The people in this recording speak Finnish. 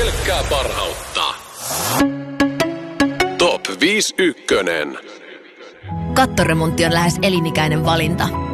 pelkkää parhautta. Top 51. Kattoremontti on lähes elinikäinen valinta.